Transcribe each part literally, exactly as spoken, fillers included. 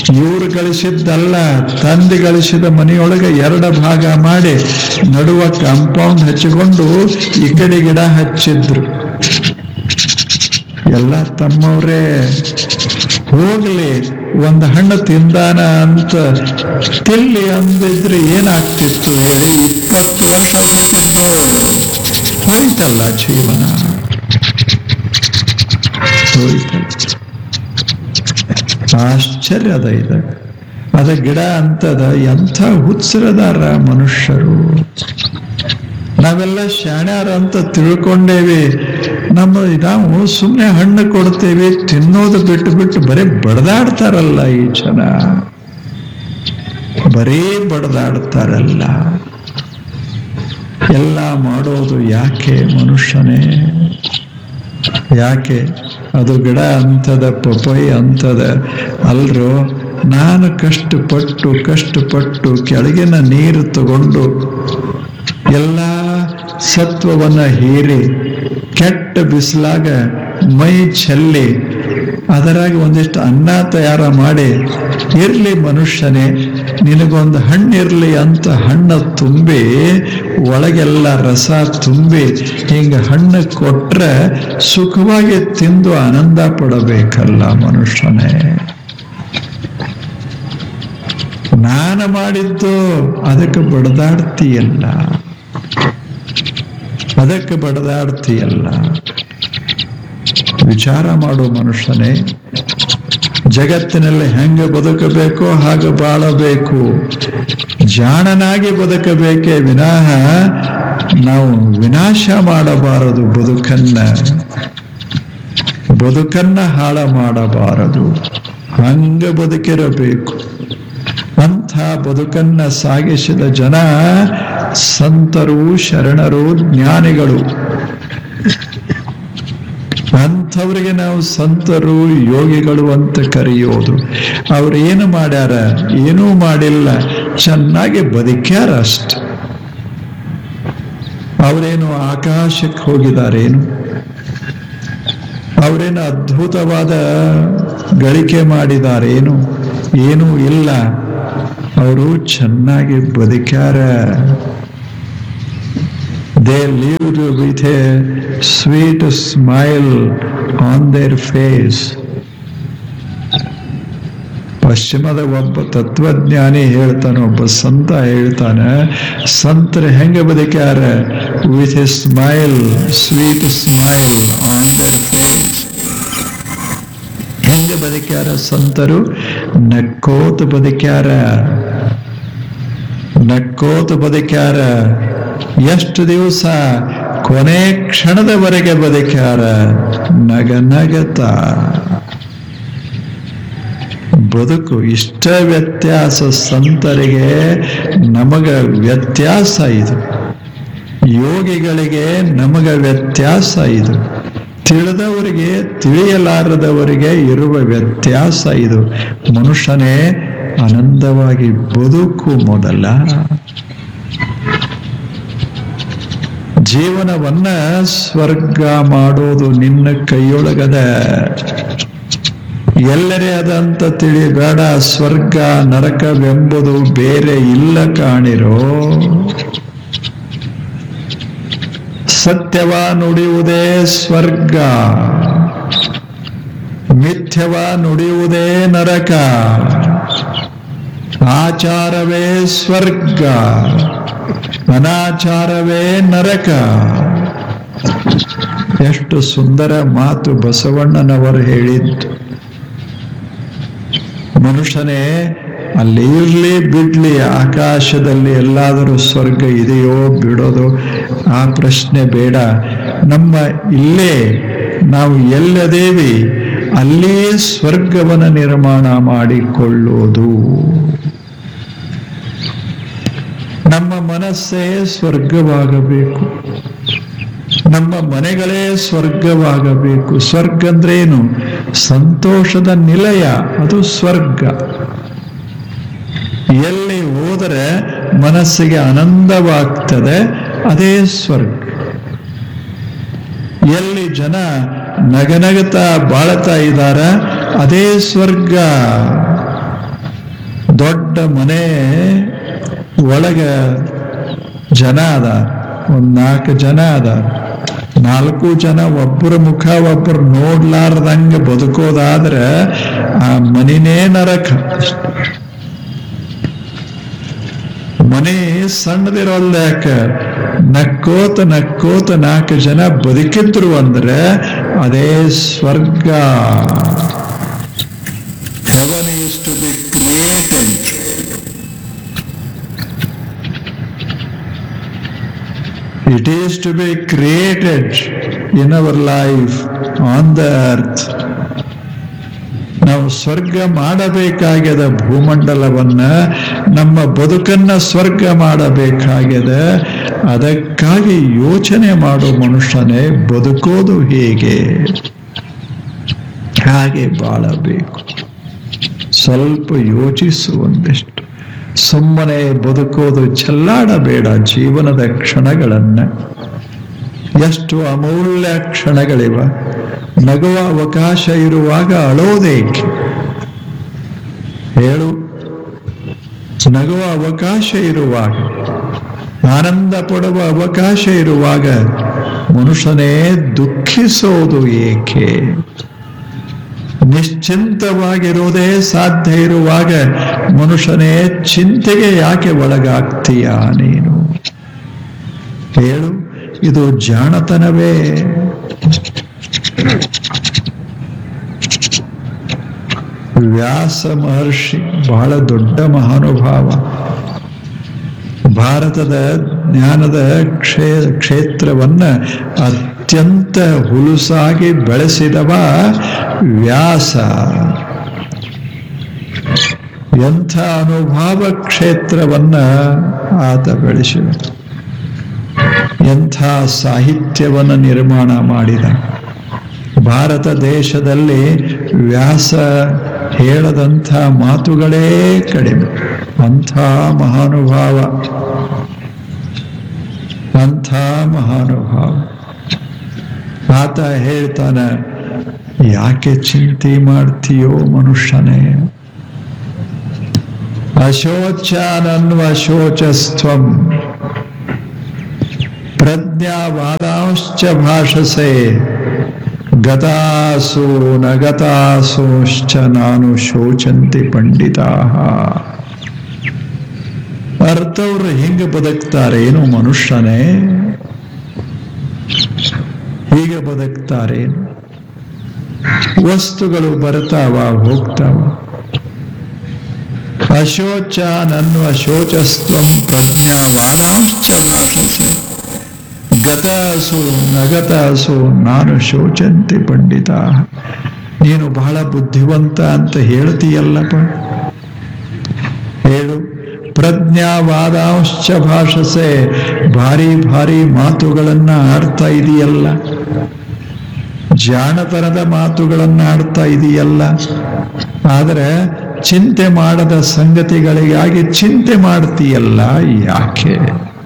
ಇವರು ಗಳಿಸಿದ್ದಲ್ಲ, ತಂದೆ ಗಳಿಸಿದ ಮನೆಯೊಳಗೆ ಎರಡು ಭಾಗ ಮಾಡಿ ನಡುವ ಕಾಂಪೌಂಡ್ ಹಚ್ಚಿಕೊಂಡು ಈ ಕಡೆ ಗಿಡ ಹಚ್ಚಿದ್ರು. ಎಲ್ಲ ತಮ್ಮವ್ರೇ. ಹೋಗ್ಲಿ, ಒಂದು ಹಣ್ಣು ತಿಂದಾನ ಅಂತ ತಿಲ್ಲಿ ಅಂದಿದ್ರೆ ಏನಾಗ್ತಿತ್ತು ಹೇಳಿ? ಇಪ್ಪತ್ತು ವರ್ಷ ಉಳಿತಿದ್ದು ಹೋಯ್ತಲ್ಲ ಜೀವನ, ಹೋಯ್ತಲ್ಲ. ಆಶ್ಚರ್ಯ ಅದ ಇದು. ಅದ ಗಿಡ ಅಂತದ. ಎಂಥ ಹುಚ್ಚರದಾರ ಮನುಷ್ಯರು. ನಾವೆಲ್ಲ ಶಾಣ್ಯಾರ ಅಂತ ತಿಳ್ಕೊಂಡೇವಿ. ನಮ್ಮ ನಾವು ಸುಮ್ಮನೆ ಹಣ್ಣು ಕೊಡ್ತೇವೆ, ತಿನ್ನೋದು ಬಿಟ್ಟು ಬಿಟ್ಟು ಬರೀ ಬಡದಾಡ್ತಾರಲ್ಲ ಈ ಜನ, ಬರೀ ಬಡದಾಡ್ತಾರಲ್ಲ. ಎಲ್ಲ ಮಾಡೋದು ಯಾಕೆ ಮನುಷ್ಯನೇ? ಯಾಕೆ? ಅದು ಗಿಡ ಅಂತದ, ಪಪೈ ಅಂತದ ಅಲ್ರೋ. ನಾನು ಕಷ್ಟಪಟ್ಟು ಕಷ್ಟಪಟ್ಟು ಕೆಳಗಿನ ನೀರು ತಗೊಂಡು ಎಲ್ಲ ಸತ್ವವನ್ನ ಹೀರಿ ಕೆಟ್ಟ ಬಿಸಿಲಾಗ ಮೈ ಚೆಲ್ಲಿ ಅದರಾಗಿ ಒಂದಿಷ್ಟು ಅನ್ನ ತಯಾರ ಮಾಡಿ, ಇರ್ಲಿ ಮನುಷ್ಯನೇ ನಿನಗೊಂದು ಹಣ್ಣಿರ್ಲಿ ಅಂತ ಹಣ್ಣು ತುಂಬಿ ಒಳಗೆಲ್ಲ ರಸ ತುಂಬಿ ಹಿಂಗ ಹಣ್ಣು ಕೊಟ್ರೆ ಸುಖವಾಗಿ ತಿಂದು ಆನಂದ ಪಡಬೇಕಲ್ಲ ಮನುಷ್ಯನೇ. ನಾನು ಮಾಡಿದ್ದು ಅದಕ್ಕೆ ಬಡದಾಡ್ತೀಯಲ್ಲ, ಅದಕ್ಕೆ ಬಡದಾಡ್ತೀಯಲ್ಲ. ವಿಚಾರ ಮಾಡು ಮನುಷ್ಯನೇ. ಜಗತ್ತಿನಲ್ಲಿ ಹೆಂಗೆ ಬದುಕಬೇಕೋ ಹಾಗೆ ಬಾಳಬೇಕು. ಜಾಣನಾಗಿ ಬದುಕಬೇಕೇ ವಿನಃ ನಾವು ವಿನಾಶ ಮಾಡಬಾರದು. ಬದುಕನ್ನ ಬದುಕನ್ನ ಹಾಳ ಮಾಡಬಾರದು. ಹಂಗ ಬದುಕಿರಬೇಕು. ಅಂಥ ಬದುಕನ್ನ ಸಾಗಿಸಿದ ಜನ ಸಂತರು, ಶರಣರು, ಜ್ಞಾನಿಗಳು. ಅಂಥವ್ರಿಗೆ ನಾವು ಸಂತರು, ಯೋಗಿಗಳು ಅಂತ ಕರೆಯೋದು. ಅವ್ರು ಏನು ಮಾಡ್ಯಾರ? ಏನೂ ಮಾಡಿಲ್ಲ, ಚೆನ್ನಾಗಿ ಬದುಕ್ಯಾರ ಅಷ್ಟೆ. ಅವರೇನು ಆಕಾಶಕ್ಕೆ ಹೋಗಿದಾರೇನು? ಅವರೇನು ಅದ್ಭುತವಾದ ಗಳಿಕೆ ಮಾಡಿದಾರೇನು? ಏನೂ ಇಲ್ಲ. ಅವರು ಚೆನ್ನಾಗಿ ಬದುಕ್ಯಾರ. They lived with a sweet smile on their face. ಪಶ್ಚಿಮದ ಒಬ್ಬ ತತ್ವಜ್ಞಾನಿ ಹೇಳ್ತಾನೆ, ಒಬ್ಬ ಸಂತ ಹೇಳ್ತಾನೆ, ಸಂತರು ಹೆಂಗೆ ಬದುಕ್ಯಾರ? With A smile, sweet smile on there face. ಹೆಂಗೆ ಬದುಕ್ಯಾರ ಸಂತರು? ನಕ್ಕೋತ ಬದುಕ್ಯಾರ, ನಕ್ಕೋತ ಬದುಕ್ಯಾರ. ಎಷ್ಟು ದಿವಸ? ಕೊನೆ ಕ್ಷಣದವರೆಗೆ ಬದುಕ್ಯಾರ, ನಗ ನಗತ. ಬದುಕು ಇಷ್ಟ ವ್ಯತ್ಯಾಸ. ಸಂತರಿಗೆ ನಮಗ ವ್ಯತ್ಯಾಸ ಇದು, ಯೋಗಿಗಳಿಗೆ ನಮಗ ವ್ಯತ್ಯಾಸ ಇದು, ತಿಳಿದವರಿಗೆ ತಿಳಿಯಲಾರದವರಿಗೆ ಇರುವ ವ್ಯತ್ಯಾಸ ಇದು. ಮನುಷ್ಯನೇ ಆನಂದವಾಗಿ ಬದುಕು ಮೊದಲ. ಜೀವನವನ್ನ ಸ್ವರ್ಗ ಮಾಡೋದು ನಿನ್ನ ಕೈಯೊಳಗದ. ಎಲ್ಲರೇ ಅದಂತ ತಿಳಿಬೇಡ. ಸ್ವರ್ಗ ನರಕವೆಂಬುದು ಬೇರೆ ಇಲ್ಲ ಕಾಣಿರೋ. ಸತ್ಯವ ನುಡಿಯುವುದೇ ಸ್ವರ್ಗ, ಮಿಥ್ಯವ ನುಡಿಯುವುದೇ ನರಕ. ಆಚಾರವೇ ಸ್ವರ್ಗ, ಅನಾಚಾರವೇ ನರಕ. ಎಷ್ಟು ಸುಂದರ ಮಾತು ಬಸವಣ್ಣನವರು ಹೇಳಿದ್ದು. ಮನುಷ್ಯನೇ ಅಲ್ಲಿ ಇರ್ಲಿ ಬಿಡ್ಲಿ, ಆಕಾಶದಲ್ಲಿ ಎಲ್ಲಾದರೂ ಸ್ವರ್ಗ ಇದೆಯೋ ಬಿಡೋದು ಆ ಪ್ರಶ್ನೆ ಬೇಡ. ನಮ್ಮ ಇಲ್ಲೇ ನಾವು ಎಲ್ಲದೇವಿ ಅಲ್ಲೇ ಸ್ವರ್ಗವನ್ನು ನಿರ್ಮಾಣ ಮಾಡಿಕೊಳ್ಳೋದು. ನಮ್ಮ ಮನಸ್ಸೇ ಸ್ವರ್ಗವಾಗಬೇಕು, ನಮ್ಮ ಮನೆಗಳೇ ಸ್ವರ್ಗವಾಗಬೇಕು. ಸ್ವರ್ಗ ಅಂದ್ರೆ ಏನು? ಸಂತೋಷದ ನಿಲಯ, ಅದು ಸ್ವರ್ಗ. ಎಲ್ಲಿ ಹೋದರೆ ಮನಸ್ಸಿಗೆ ಆನಂದವಾಗ್ತದೆ, ಅದೇ ಸ್ವರ್ಗ. ಎಲ್ಲಿ ಜನ ನಗನಗತಾ ಬಾಳ್ತಾ ಇದ್ದಾರ, ಅದೇ ಸ್ವರ್ಗ. ದೊಡ್ಡ ಮನೆ ಒಳಗ ಜನ ಅದ, ಒಂದ್ ನಾಲ್ಕು ಜನ ಅದ. ನಾಲ್ಕು ಜನ ಒಬ್ಬರ ಮುಖ ಒಬ್ಬರು ನೋಡ್ಲಾರ್ದಂಗ ಬದುಕೋದಾದ್ರೆ ಆ ಮನಿನೇ ನರಕ. ಮನೆ ಸಣ್ಣದಿರೋಲ್ಲ ಯಾಕ, ನಕ್ಕೋತ ನಕ್ಕೋತ ನಾಲ್ಕು ಜನ ಬದುಕಿದ್ರು ಅಂದ್ರೆ ಅದೇ ಸ್ವರ್ಗ. Heaven is to be created. It is to be created in our life on the earth. ನಾವು ಸ್ವರ್ಗ ಮಾಡಬೇಕಾಗ್ಯದ ಭೂಮಂಡಲವನ್ನ, ನಮ್ಮ ಬದುಕನ್ನ ಸ್ವರ್ಗ ಮಾಡಬೇಕಾಗ್ಯದ. ಅದಕ್ಕಾಗಿ ಯೋಚನೆ ಮಾಡೋ ಮನುಷ್ಯನೇ ಬದುಕೋದು ಹೇಗೆ, ಹಾಗೆ ಬಾಳಬೇಕು. ಸ್ವಲ್ಪ ಯೋಚಿಸು ಒಂದಿಷ್ಟು. ಸುಮ್ಮನೆ ಬದುಕೋದು ಚೆಲ್ಲಾಡಬೇಡ ಜೀವನದ ಕ್ಷಣಗಳನ್ನ. ಎಷ್ಟು ಅಮೂಲ್ಯ ಕ್ಷಣಗಳಿವ. ನಗುವ ಅವಕಾಶ ಇರುವಾಗ ಅಳೋದೇಕೆ ಹೇಳು? ನಗುವ ಅವಕಾಶ ಇರುವಾಗ, ಆನಂದ ಪಡುವ ಅವಕಾಶ ಇರುವಾಗ ಮನುಷ್ಯನೇ ದುಃಖಿಸೋದು ಏಕೆ? ನಿಶ್ಚಿಂತವಾಗಿರೋದೇ ಸಾಧ್ಯ ಇರುವಾಗ ಮನುಷ್ಯನೇ ಚಿಂತೆಗೆ ಯಾಕೆ ಒಳಗಾಗ್ತೀಯಾ ನೀನು? ಹೇಳು, ಇದು ಜಾಣತನವೇ? ವ್ಯಾಸ ಮಹರ್ಷಿ ಬಹಳ ದೊಡ್ಡ ಮಹಾನುಭಾವ. ಭಾರತದ ಜ್ಞಾನದ ಕ್ಷೇ ಕ್ಷೇತ್ರವನ್ನ ಅತ್ಯಂತ ಹುಲುಸಾಗಿ ಬೆಳೆಸಿದವ ವ್ಯಾಸ. ಎಂಥ ಅನುಭವ ಕ್ಷೇತ್ರವನ್ನ ಆತ ಬೆಳೆಸಿದ, ಎಂಥ ಸಾಹಿತ್ಯವನ್ನು ನಿರ್ಮಾಣ ಮಾಡಿದ. ಭಾರತ ದೇಶದಲ್ಲಿ ವ್ಯಾಸ ಹೇಳದಂಥ ಮಾತುಗಳೇ ಕಡಿಮೆ. ಅಂಥ ಮಹಾನುಭಾವ, ಅಂಥ ಮಹಾನುಭಾವ. ಆತ ಹೇಳ್ತಾನ, ಯಾಕೆ ಚಿಂತೆ ಮಾಡ್ತೀಯೋ ಮನುಷ್ಯನೇ? ಅಶೋಚಾನನ್ವ ಶೋಚಸ್ತ್ವಂ ಪ್ರಜ್ಞಾವಾದಾಂಶ್ಚ ಭಾಷಸೆ ಗತಾಸು ನಗತಾಸೋಶ್ಚ ನಾನು ಶೋಚಂತಿ ಪಂಡಿತಾಃ. ಅರ್ಥವ್ರು ಹಿಂಗೆ ಬದುಕ್ತಾರೇನು ಮನುಷ್ಯನೇ? ಹೀಗೆ ಬದುಕ್ತಾರೇನು? ವಸ್ತುಗಳು ಬರ್ತಾವ ಹೋಗ್ತಾವ. ಅಶೋಚ ನನ್ವ ಶೋಚಸ್ತ್ವಂ ಪ್ರಜ್ಞಾವಾದಾಂಶ್ಚ ಭಾಷಸೆ ಗತಾಸು ನಗತಾಸು ನಾನು ಶೋಚಂತಿ ಪಂಡಿತ. ನೀನು ಬಹಳ ಬುದ್ಧಿವಂತ ಅಂತ ಹೇಳ್ತೀಯಲ್ಲಪ್ಪ, ಹೇಳು. ಪ್ರಜ್ಞಾವಾದಾಂಶ್ಚ ಭಾಷಸೆ, ಭಾರಿ ಭಾರಿ ಮಾತುಗಳನ್ನ ಆಡ್ತಾ ಇದೆಯಲ್ಲ, ಜಾಣತನದ ಮಾತುಗಳನ್ನ ಆಡ್ತಾ ಇದೆಯಲ್ಲ. ಆದರೆ ಚಿಂತೆ ಮಾಡದ ಸಂಗತಿಗಳಿಗಾಗಿ ಚಿಂತೆ ಮಾಡ್ತೀಯಲ್ಲ, ಯಾಕೆ?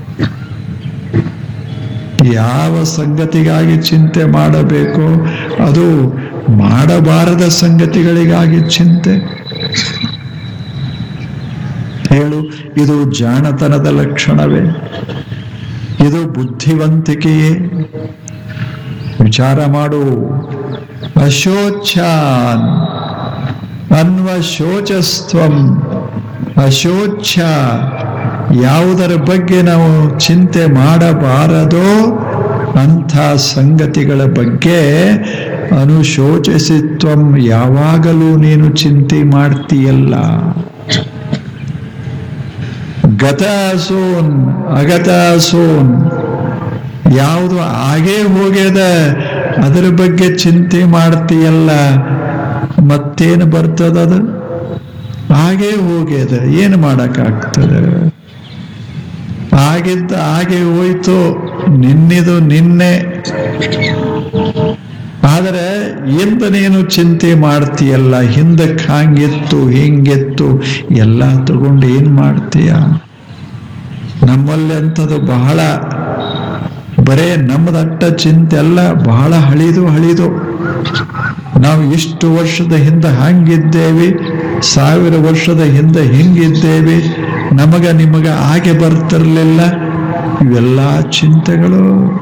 ಯಾವ ಸಂಗತಿಗಾಗಿ ಚಿಂತೆ ಮಾಡಬೇಕು? ಅದು ಮಾಡಬಾರದ ಸಂಗತಿಗಳಿಗಾಗಿ ಚಿಂತೆ. ಹೇಳು, ಇದು ಜಾಣತನದ ಲಕ್ಷಣವೇ? ಇದು ಬುದ್ಧಿವಂತಿಕೆಯೇ? ವಿಚಾರ ಮಾಡು. ಅಶೋಚಾನ್ ಅನ್ವ ಶೋಚಸ್ತ್ವಂ. ಅಶೋಚ, ಯಾವುದರ ಬಗ್ಗೆ ನಾವು ಚಿಂತೆ ಮಾಡಬಾರದೋ ಅಂಥ ಸಂಗತಿಗಳ ಬಗ್ಗೆ ಅನುಶೋಚಿಸಿತ್ವಂ, ಯಾವಾಗಲೂ ನೀನು ಚಿಂತೆ ಮಾಡ್ತೀಯಲ್ಲ. ಗತಾಸೋನ್ ಅಗತಾಸೋನ್, ಯಾವುದು ಆಗೇ ಹೋಗ್ಯದ ಅದರ ಬಗ್ಗೆ ಚಿಂತೆ ಮಾಡ್ತೀಯಲ್ಲ. ಮತ್ತೇನು ಬರ್ತದದು? ಹಾಗೆ ಹೋಗ್ಯದ, ಏನು ಮಾಡಕ್ಕಾಗ್ತದೆ? ಆಗಿದ್ದ ಹಾಗೆ ಹೋಯ್ತು, ನಿನ್ನಿದು ನಿನ್ನೆ. ಆದರೆ ಎಂದ ನೀನು ಚಿಂತೆ ಮಾಡ್ತೀಯಲ್ಲ, ಹಿಂದಕ್ಕೆ ಹಾಂಗಿತ್ತು ಹಿಂಗಿತ್ತು ಎಲ್ಲ ತಗೊಂಡು ಏನ್ ಮಾಡ್ತೀಯ? ನಮ್ಮಲ್ಲಿ ಅಂಥದ್ದು ಬಹಳ, ಬರೇ ನಮ್ಮದಟ್ಟ ಚಿಂತೆ ಅಲ್ಲ, ಬಹಳ ಹಳಿದು ಹಳಿದು. ನಾವು ಇಷ್ಟು ವರ್ಷದ ಹಿಂದೆ ಹಂಗಿದ್ದೇವೆ, ಸಾವಿರ ವರ್ಷದ ಹಿಂದೆ ಹಿಂಗಿದ್ದೇವೆ, ನಮಗ ನಿಮಗ ಹಾಗೆ ಬರ್ತಿರ್ಲಿಲ್ಲ. ಇವೆಲ್ಲ ಚಿಂತೆಗಳು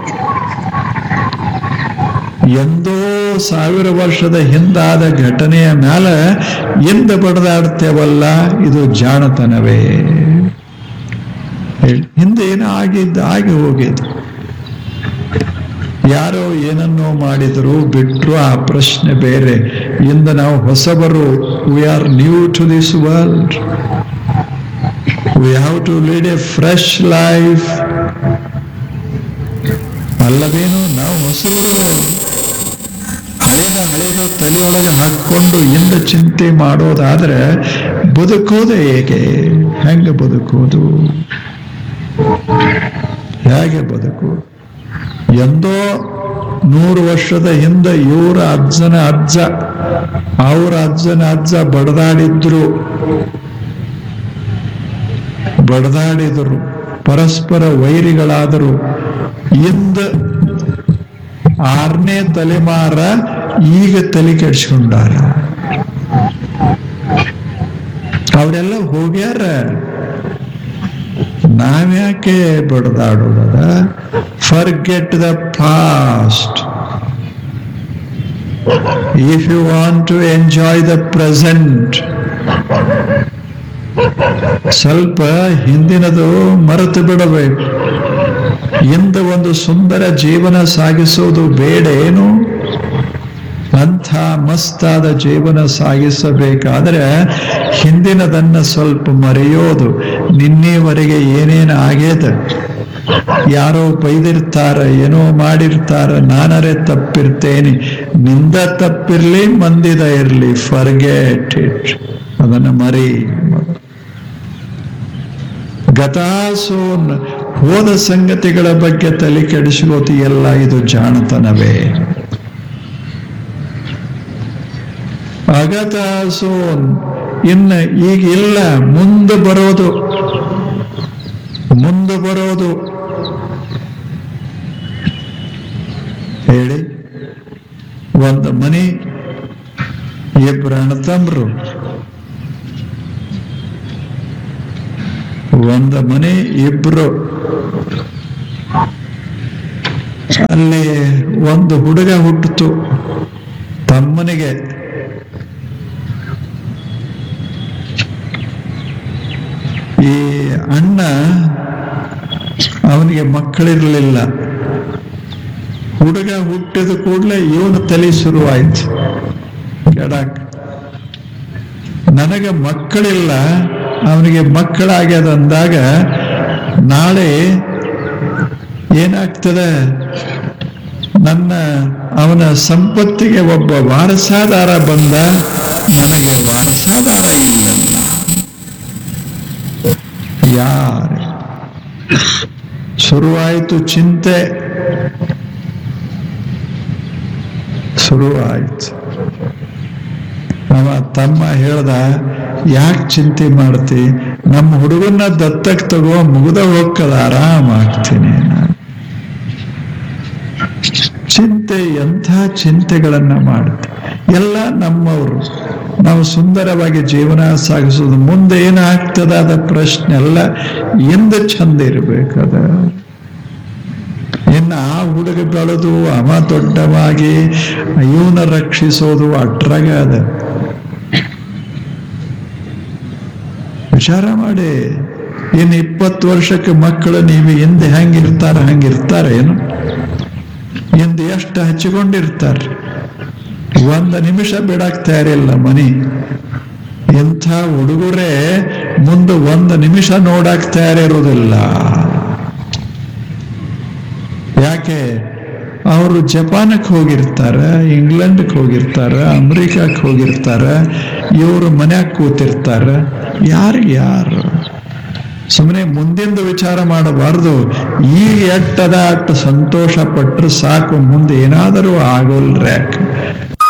ಎಂದೋ ಸಾವಿರ ವರ್ಷದ ಹಿಂದಾದ ಘಟನೆಯ ಮ್ಯಾಲ ಎಂದ ಬಡದಾಡ್ತೇವಲ್ಲ, ಇದು ಜಾಣತನವೇ? ಹಿಂದೆ ಏನೋ ಆಗಿದ್ದ ಆಗಿ ಹೋಗಿದ್ದು. ಯಾರೋ ಏನನ್ನೋ ಮಾಡಿದ್ರು ಬಿಟ್ರು, ಆ ಪ್ರಶ್ನೆ ಬೇರೆ. ಇಂದ ನಾವು ಹೊಸಬರು. We are new to this world. We have to lead A fresh life. ಅಲ್ಲವೇನು ನಾವು ಹೊಸಬರು. ಹಳೇದ ಹಳೇದ ತಲೆಯೊಳಗೆ ಹಾಕೊಂಡು ಇಂದ ಚಿಂತೆ ಮಾಡೋದಾದ್ರೆ ಬದುಕೋದು ಹೇಗೆ? ಹೆಂಗೆ ಬದುಕೋದು? ಹೇಗೆ ಬದುಕು? ಎಂದೋ ನೂರು ವರ್ಷದ ಹಿಂದೆ ಇವರ ಅಜ್ಜನ ಅಜ್ಜ ಅವರ ಅಜ್ಜನ ಅಜ್ಜ ಬಡದಾಡಿದ್ರು ಬಡದಾಡಿದರು ಪರಸ್ಪರ ವೈರಿಗಳಾದರು. ಇಂದ ಆರನೇ ತಲೆಮಾರ ಈಗ ತಲೆ ಕೆಡಿಸ್ಕೊಂಡಾರ. ಅವರೆಲ್ಲ ಹೋಗ್ಯಾರ. ನಾವ್ಯಾಕೆ ಬಡದಾಡೋದ? Forget the past. If you want to enjoy the present, ಸ್ವಲ್ಪ ಹಿಂದಿನದು ಮರೆತು ಬಿಡಬೇಕು. ಇಂದ ಒಂದು ಸುಂದರ ಜೀವನ ಸಾಗಿಸೋದು ಬೇಡ ಏನು? ಅಂಥ ಮಸ್ತಾದ ಜೀವನ ಸಾಗಿಸಬೇಕಾದ್ರೆ ಹಿಂದಿನದನ್ನ ಸ್ವಲ್ಪ ಮರೆಯೋದು. ನಿನ್ನೆವರೆಗೆ ಏನೇನು ಆಗ್ಯದ, ಯಾರೋ ಬೈದಿರ್ತಾರ, ಏನೋ ಮಾಡಿರ್ತಾರ, ನಾನರೇ ತಪ್ಪಿರ್ತೇನೆ. ನಿಂದ ತಪ್ಪಿರ್ಲಿ, ಮಂದಿದ ಇರ್ಲಿ, ಫರ್ಗೆಟ್ ಇಟ್. ಅದನ್ನ ಮರಿ. ಗತಾಸೋನ್ ಹೋದ ಸಂಗತಿಗಳ ಬಗ್ಗೆ ತಲೆ ಕೆಡಿಸ್ಕೋತಿ ಎಲ್ಲ, ಇದು ಜಾಣತನವೇ? ಅಗತಾಸೋನ್ ಇನ್ನು ಈಗ ಇಲ್ಲ, ಮುಂದೆ ಬರೋದು ಮುಂದೆ ಬರೋದು ಹೇಳಿ. ಒಂದು ಮನೆ, ಇಬ್ರು ಅಣ್ಣತಮ್ಮರು. ಒಂದು ಮನೆ, ಇಬ್ರು. ಅಲ್ಲಿ ಒಂದು ಹುಡುಗ ಹುಟ್ಟಿತು ತಮ್ಮನಿಗೆ. ಈ ಅಣ್ಣ ಅವನಿಗೆ ಮಕ್ಕಳಿರಲಿಲ್ಲ. ಹುಡುಗ ಹುಟ್ಟಿದ ಕೂಡಲೇ ಇವನು ತಲೆ ಶುರುವಾಯ್ತು ಕೆಡಾಕ್. ನನಗೆ ಮಕ್ಕಳಿಲ್ಲ, ಅವನಿಗೆ ಮಕ್ಕಳಾಗ್ಯದಂದಾಗ ನಾಳೆ ಏನಾಗ್ತದೆ? ನನ್ನ ಅವನ ಸಂಪತ್ತಿಗೆ ಒಬ್ಬ ವಾರಸಾದಾರ ಬಂದ, ನನಗೆ ವಾರಸಾದಾರ ಇಲ್ಲಲ್ಲ. ಯಾರ ಶುರುವಾಯಿತು ಚಿಂತೆ, ಶುರುವಾಯ್ತು. ಅವ ತಮ್ಮ ಹೇಳ್ದ, ಯಾಕೆ ಚಿಂತೆ ಮಾಡ್ತಿ? ನಮ್ಮ ಹುಡುಗನ್ನ ದತ್ತಕ್ಕೆ ತಗೋ, ಮುಗ್ದ ಹೋಗ್ಕದ, ಆರಾಮ ಆಗ್ತೀನಿ. ಚಿಂತೆ ಎಂಥ ಚಿಂತೆಗಳನ್ನ ಮಾಡುತ್ತೆ. ಎಲ್ಲ ನಮ್ಮವರು. ನಾವು ಸುಂದರವಾಗಿ ಜೀವನ ಸಾಗಿಸೋದು. ಮುಂದೆ ಏನಾಗ್ತದ ಅದ ಪ್ರಶ್ನೆ ಎಲ್ಲ ಎಂದ ಚಂದ ಇರ್ಬೇಕದ. ಇನ್ನು ಆ ಹುಡುಗ ಬೆಳೆದು ಅವ ದೊಡ್ಡವಾಗಿ ಇವನ ರಕ್ಷಿಸೋದು ಅಟ್ರಾಗ ಅದ. ವಿಚಾರ ಮಾಡಿ. ಇನ್ನು ಇಪ್ಪತ್ತು ವರ್ಷಕ್ಕೆ ಮಕ್ಕಳು ನೀವು ಹಿಂದೆ ಹೆಂಗಿರ್ತಾರ ಹಂಗಿರ್ತಾರ ಏನು? ಹಿಂದೆ ಎಷ್ಟು ಹಚ್ಚಿಕೊಂಡಿರ್ತಾರೆ. ಒಂದು ನಿಮಿಷ ಬಿಡಾಕ್ ತಯಾರಿಲ್ಲ ಮನಿ. ಇಂಥ ಹುಡುಗರೇ ಮುಂದೆ ಒಂದು ನಿಮಿಷ ನೋಡಕ್ ತಯಾರಿರೋದಿಲ್ಲ. ಯಾಕೆ? ಅವರು ಜಪಾನಕ್ಕೆ ಹೋಗಿರ್ತಾರ, ಇಂಗ್ಲೆಂಡ್ಗೆ ಹೋಗಿರ್ತಾರ, ಅಮೆರಿಕಕ್ಕೆ ಹೋಗಿರ್ತಾರ, ಇವರು ಮನ್ಯಾಗ ಕೂತಿರ್ತಾರ. ಯಾರಿಗೆ ಯಾರು? ಸುಮ್ಮನೆ ಮುಂದಿಂದ ವಿಚಾರ ಮಾಡಬಾರ್ದು. ಈಗ ಎಟ್ಟದ ಅಟ್ಟು ಸಂತೋಷ ಪಟ್ಟರೆ ಸಾಕು, ಮುಂದೆ ಏನಾದರೂ ಆಗೋಲ್ರ್ಯಾಕ.